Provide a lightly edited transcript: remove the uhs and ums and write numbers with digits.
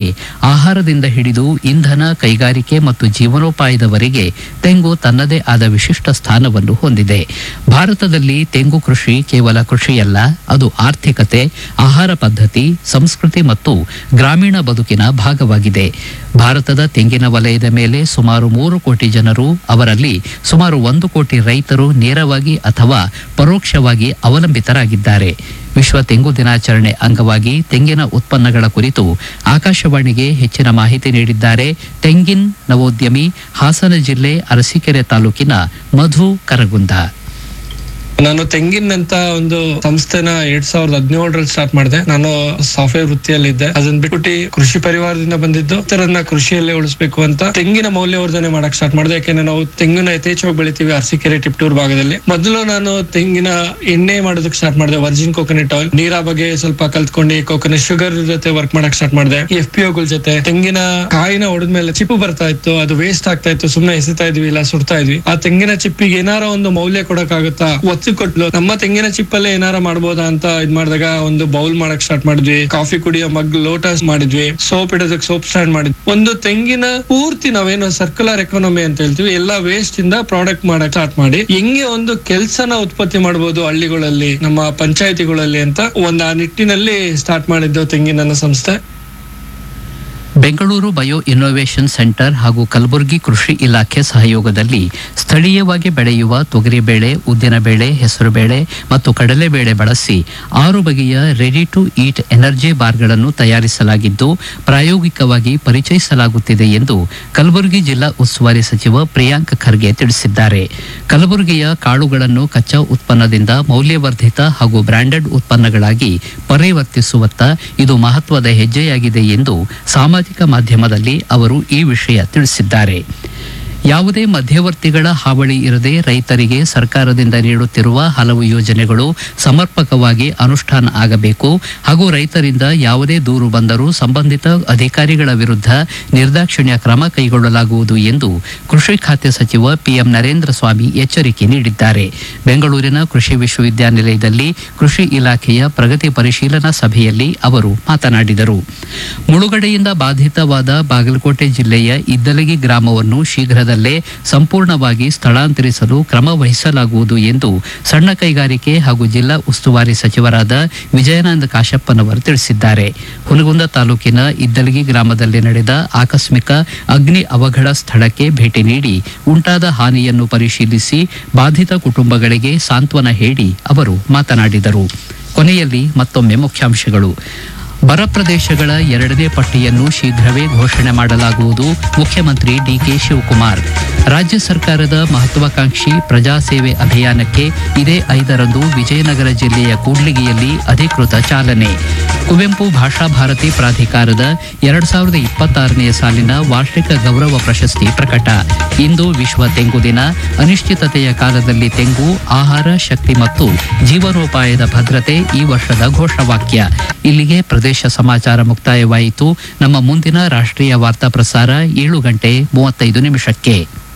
ಆಹಾರದಿಂದ ಹಿಡಿದು ಇಂಧನ, ಕೈಗಾರಿಕೆ ಮತ್ತು ಜೀವನೋಪಾಯದವರೆಗೆ ತೆಂಗು ತನ್ನದೇ ಆದ ವಿಶಿಷ್ಟ ಸ್ಥಾನವನ್ನು ಹೊಂದಿದೆ. ಭಾರತದಲ್ಲಿ ತೆಂಗು ಕೃಷಿ ಕೇವಲ ಕೃಷಿಯಲ್ಲ, ಅದು ಆರ್ಥಿಕತೆ, ಆಹಾರ ಪದ್ಧತಿ, ಸಂಸ್ಕೃತಿ ಮತ್ತು ಗ್ರಾಮೀಣ ಬದುಕಿನ ಭಾಗವಾಗಿದೆ. ಭಾರತದ ತೆಂಗಿನ ವಲಯದ ಮೇಲೆ ಸುಮಾರು 3 ಕೋಟಿ ಜನರು, ಅವರಲ್ಲಿ ಸುಮಾರು 1 ಕೋಟಿ ರೈತರು ನೇರವಾಗಿ ಅಥವಾ ಪರೋಕ್ಷವಾಗಿ ಅವಲಂಬಿತರಾಗಿದ್ದಾರೆ. ವಿಶ್ವ ತೆಂಗು ದಿನಾಚರಣೆ ಅಂಗವಾಗಿ ತೆಂಗಿನ ಉತ್ಪನ್ನಗಳ ಕುರಿತು ಆಕಾಶವಾಣಿಗೆ ಹೆಚ್ಚಿನ ಮಾಹಿತಿ ನೀಡಿದ್ದಾರೆ ತೆಂಗಿನ ನವೋದ್ಯಮಿ, ಹಾಸನ ಜಿಲ್ಲೆ ಅರಸೀಕೆರೆ ತಾಲೂಕಿನ ಮಧು ಕರಗುಂದ. ನಾನು ತೆಂಗಿನ್ ಅಂತ ಒಂದು ಸಂಸ್ಥೆನ 2017ರಲ್ಲಿ ಸ್ಟಾರ್ಟ್ ಮಾಡಿದೆ. ನಾನು ಸಾಫ್ಟ್ವೇರ್ ವೃತ್ತಿಯಲ್ಲಿದ್ದೆ. ಅದನ್ನ ಬಿಟ್ಬಿಟ್ಟು ಕೃಷಿ ಪರಿವಾರದಿಂದ ಬಂದಿದ್ದು ಇತರನ್ನ ಕೃಷಿಯಲ್ಲೇ ಉಳಿಸಬೇಕು ಅಂತ ತೆಂಗಿನ ಮೌಲ್ಯವರ್ಧನೆ ಮಾಡಕ್ ಸ್ಟಾರ್ಟ್ ಮಾಡಿದೆ. ಯಾಕೆಂದ್ರೆ ನಾವು ತೆಂಗಿನ ಯಥೇಚ್ಛವಾಗಿ ಬೆಳಿತೀವಿ ಅರಸೀಕೆರೆ ಟಿಪ್ಟೂರ್ ಭಾಗದಲ್ಲಿ. ಮೊದಲು ನಾನು ತೆಂಗಿನ ಎಣ್ಣೆ ಮಾಡೋದಕ್ಕೆ ಸ್ಟಾರ್ಟ್ ಮಾಡಿದೆ, ವರ್ಜಿನ್ ಕೋಕೋನಟ್ ಆಯಿಲ್. ನೀರ ಬಗ್ಗೆ ಸ್ವಲ್ಪ ಕಲ್ತ್ಕೊಂಡು ಕೋಕೋನಟ್ ಶುಗರ್ ಜೊತೆ ವರ್ಕ್ ಮಾಡಕ್ ಸ್ಟಾರ್ಟ್ ಮಾಡಿದೆ. FPOಗಳ ಜೊತೆ ತೆಂಗಿನ ಕಾಯಿನ ಹೊಡೆದ್ಮೇಲೆ ಚಿಪ್ಪು ಬರ್ತಾ ಇತ್ತು, ಅದು ವೇಸ್ಟ್ ಆಗ್ತಾ ಇತ್ತು, ಸುಮ್ನೆ ಎಸಿತಾ ಇದ್ವಿ, ಇಲ್ಲ ಸುಡ್ತಾ ಇದ್ವಿ. ಆ ತೆಂಗಿನ ಚಿಪ್ಪಿಗೆ ಏನಾರ ಒಂದು ಮೌಲ್ಯ ಕೊಡಕ್ಕಾಗುತ್ತಾ ಕೊಟ್ಲು, ನಮ್ಮ ತೆಂಗಿನ ಚಿಪ್ಪಲ್ಲೇ ಏನಾರ ಮಾಡ್ಬೋದಾ ಅಂತ ಇದ್ ಮಾಡಿದಾಗ ಒಂದು ಬೌಲ್ ಮಾಡಕ್ ಸ್ಟಾರ್ಟ್ ಮಾಡಿದ್ವಿ. ಕಾಫಿ ಕುಡಿಯೋ ಮಗ್ ಲೋಟಸ್ ಮಾಡಿದ್ವಿ. ಸೋಪ್ ಇಡೋದಕ್ಕೆ ಸೋಪ್ ಸ್ಟ್ಯಾಂಡ್ ಮಾಡಿದ್ವಿ. ಒಂದು ತೆಂಗಿನ ಪೂರ್ತಿ ನಾವೇನು ಸರ್ಕ್ಯುಲರ್ ಎಕಾನಮಿ ಅಂತ ಹೇಳ್ತೀವಿ, ಎಲ್ಲಾ ವೇಸ್ಟ್ ಇಂದ ಪ್ರಾಡಕ್ಟ್ ಮಾಡಕ್ ಸ್ಟಾರ್ಟ್ ಮಾಡಿ ಹೆಂಗೆ ಒಂದು ಕೆಲ್ಸನ ಉತ್ಪತ್ತಿ ಮಾಡಬಹುದು ಹಳ್ಳಿಗಳಲ್ಲಿ, ನಮ್ಮ ಪಂಚಾಯತಿಗಳಲ್ಲಿ ಅಂತ ಒಂದು ಆ ನಿಟ್ಟಿನಲ್ಲಿ ಸ್ಟಾರ್ಟ್ ಮಾಡಿದ್ದು ತೆಂಗಿನ ಸಂಸ್ಥೆ. ಬೆಂಗಳೂರು ಬಯೋ ಇನ್ನೋವೇಷನ್ ಸೆಂಟರ್ ಹಾಗೂ ಕಲಬುರಗಿ ಕೃಷಿ ಇಲಾಖೆ ಸಹಯೋಗದಲ್ಲಿ ಸ್ಥಳೀಯವಾಗಿ ಬೆಳೆಯುವ ತೊಗರಿಬೇಳೆ, ಉದ್ದಿನಬೇಳೆ, ಹೆಸರುಬೇಳೆ ಮತ್ತು ಕಡಲೆಬೇಳೆ ಬಳಸಿ 6 ಬಗೆಯ ರೆಡಿ ಟು ಈಟ್ ಎನರ್ಜಿ ಬಾರ್ಗಳನ್ನು ತಯಾರಿಸಲಾಗಿದ್ದು ಪ್ರಾಯೋಗಿಕವಾಗಿ ಪರಿಚಯಿಸಲಾಗುತ್ತಿದೆ ಎಂದು ಕಲಬುರಗಿ ಜಿಲ್ಲಾ ಉಸ್ತುವಾರಿ ಸಚಿವ ಪ್ರಿಯಾಂಕ್ ಖರ್ಗೆ ತಿಳಿಸಿದ್ದಾರೆ. ಕಲಬುರಗಿಯ ಕಾಳುಗಳನ್ನು ಕಚ್ಚಾ ಉತ್ಪನ್ನದಿಂದ ಮೌಲ್ಯವರ್ಧಿತ ಹಾಗೂ ಬ್ರಾಂಡೆಡ್ ಉತ್ಪನ್ನಗಳಾಗಿ ಪರಿವರ್ತಿಸುವತ್ತ ಇದು ಮಹತ್ವದ ಹೆಜ್ಜೆಯಾಗಿದೆ ಎಂದು ಸಾಮಾಜಿಕ ಮಾಧ್ಯಮದಲ್ಲಿ ಅವರು ಈ ವಿಷಯ ತಿಳಿಸಿದ್ದಾರೆ. ಯಾವುದೇ ಮಧ್ಯವರ್ತಿಗಳ ಹಾವಳಿ ಇರದೆ ರೈತರಿಗೆ ಸರ್ಕಾರದಿಂದ ನೀಡುತ್ತಿರುವ ಹಲವು ಯೋಜನೆಗಳು ಸಮರ್ಪಕವಾಗಿ ಅನುಷ್ಠಾನ ಆಗಬೇಕು ಹಾಗೂ ರೈತರಿಂದ ಯಾವುದೇ ದೂರು ಬಂದರೂ ಸಂಬಂಧಿತ ಅಧಿಕಾರಿಗಳ ವಿರುದ್ಧ ನಿರ್ದಾಕ್ಷಿಣ್ಯ ಕ್ರಮ ಕೈಗೊಳ್ಳಲಾಗುವುದು ಎಂದು ಕೃಷಿ ಖಾತೆ ಸಚಿವ PM ನರೇಂದ್ರ ಸ್ವಾಮಿ ಎಚ್ಚರಿಕೆ ನೀಡಿದ್ದಾರೆ. ಬೆಂಗಳೂರಿನ ಕೃಷಿ ವಿಶ್ವವಿದ್ಯಾನಿಲಯದಲ್ಲಿ ಕೃಷಿ ಇಲಾಖೆಯ ಪ್ರಗತಿ ಪರಿಶೀಲನಾ ಸಭೆಯಲ್ಲಿ ಅವರು ಮಾತನಾಡಿದರು. ಮುಳುಗಡೆಯಿಂದ ಬಾಧಿತವಾದ ಬಾಗಲಕೋಟೆ ಜಿಲ್ಲೆಯ ಇದ್ದಲಗಿ ಗ್ರಾಮವನ್ನು ಶೀಘ್ರದಲ್ಲೇ ಸಂಪೂರ್ಣವಾಗಿ ಸ್ಥಳಾಂತರಿಸಲು ಕ್ರಮ ವಹಿಸಲಾಗುವುದು ಎಂದು ಸಣ್ಣ ಕೈಗಾರಿಕೆ ಹಾಗೂ ಜಿಲ್ಲಾ ಉಸ್ತುವಾರಿ ಸಚಿವರಾದ ವಿಜಯಾನಂದ ಕಾಶಪ್ಪನವರು ತಿಳಿಸಿದ್ದಾರೆ. ಹುನಗುಂದ ತಾಲೂಕಿನ ಇದ್ದಲಗಿ ಗ್ರಾಮದಲ್ಲಿ ನಡೆದ ಆಕಸ್ಮಿಕ ಅಗ್ನಿ ಅವಘಡ ಸ್ಥಳಕ್ಕೆ ಭೇಟಿ ನೀಡಿ ಉಂಟಾದ ಹಾನಿಯನ್ನು ಪರಿಶೀಲಿಸಿ ಬಾಧಿತ ಕುಟುಂಬಗಳಿಗೆ ಸಾಂತ್ವನ ಹೇಳಿ ಅವರು ಮಾತನಾಡಿದರು. ಕೊನೆಯಲ್ಲಿ ಮತ್ತೊಮ್ಮೆ ಮುಖ್ಯಾಂಶಗಳು. ಬರ ಪ್ರದೇಶಗಳ 2ನೇ ಪಟ್ಟಿಯನ್ನು ಶೀಘ್ರವೇ ಘೋಷಣೆ ಮಾಡಲಾಗುವುದು, ಮುಖ್ಯಮಂತ್ರಿ DK ಶಿವಕುಮಾರ್. ರಾಜ್ಯ ಸರ್ಕಾರದ ಮಹತ್ವಾಕಾಂಕ್ಷಿ ಪ್ರಜಾ ಸೇವೆ ಅಭಿಯಾನಕ್ಕೆ ಇದೇ 5ರಂದು ವಿಜಯನಗರ ಜಿಲ್ಲೆಯ ಕೂಡ್ಲಿಗಿಯಲ್ಲಿ ಅಧಿಕೃತ ಚಾಲನೆ. ಕುವೆಂಪು ಭಾಷಾ ಭಾರತಿ ಪ್ರಾಧಿಕಾರದ 2026ನೇ ಸಾಲಿನ ವಾರ್ಷಿಕ ಗೌರವ ಪ್ರಶಸ್ತಿ ಪ್ರಕಟ. ಇಂದು ವಿಶ್ವ ತೆಂಗು ದಿನ. ಅನಿಶ್ಚಿತತೆಯ ಕಾಲದಲ್ಲಿ ತೆಂಗು ಆಹಾರ, ಶಕ್ತಿ ಮತ್ತು ಜೀವನೋಪಾಯದ ಭದ್ರತೆ ಈ ವರ್ಷದ ಘೋಷವಾಕ್ಯ. ಇಲ್ಲಿಗೆ ಪ್ರದೇಶ ಸಮಾಚಾರ ಮುಕ್ತಾಯವಾಯಿತು. ನಮ್ಮ ಮುಂದಿನ ರಾಷ್ಟ್ರೀಯ ವಾರ್ತಾ ಪ್ರಸಾರ 7:35 ನಿಮಿಷಕ್ಕೆ.